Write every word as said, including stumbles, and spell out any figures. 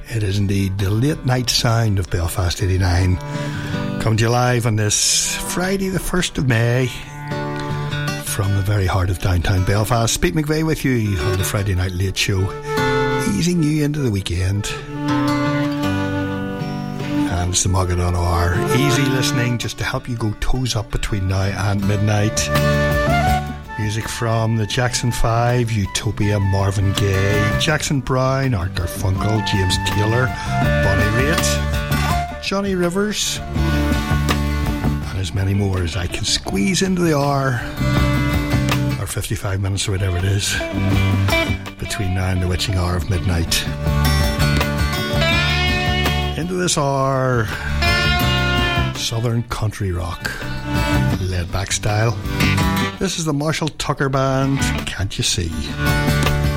It is indeed the late night sound of Belfast eighty-nine, coming to you live on this Friday the first of May from the very heart of downtown Belfast. Pete McVeigh with you on the Friday Night Late Show, easing you into the weekend. And it's the Mogadon Hour, easy listening just to help you go toes up between now and midnight. Music from the Jackson five, Utopia, Marvin Gaye, Jackson Browne, Art Garfunkel, James Taylor, Bonnie Raitt, Johnny Rivers, and as many more as I can squeeze into the hour, or fifty-five minutes or whatever it is, between now and the witching hour of midnight. Into this hour, Southern country rock, laid back style. This is the Marshall Tucker Band, Can't You See?